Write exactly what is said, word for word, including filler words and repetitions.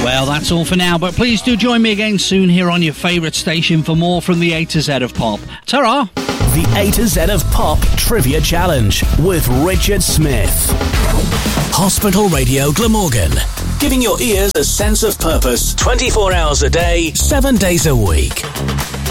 Well, that's all for now, but please do join me again soon here on your favourite station for more from the A to Z of Pop. Ta-ra! The A to Z of Pop Trivia Challenge with Richard Smith. Hospital Radio Glamorgan, giving your ears a sense of purpose twenty-four hours a day, seven days a week.